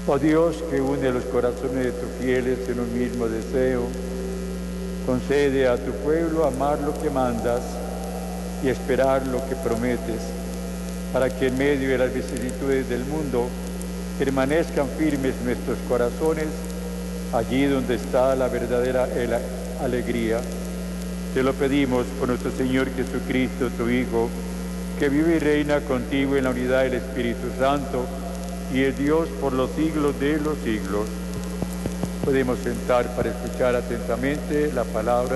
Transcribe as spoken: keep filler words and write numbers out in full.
Oh Dios, que une los corazones de tus fieles en un mismo deseo, concede a tu pueblo amar lo que mandas y esperar lo que prometes, para que en medio de las vicisitudes del mundo permanezcan firmes nuestros corazones allí donde está la verdadera alegría. Te lo pedimos por nuestro Señor Jesucristo, tu Hijo, que vive y reina contigo en la unidad del Espíritu Santo y es Dios por los siglos de los siglos. Podemos sentar para escuchar atentamente la palabra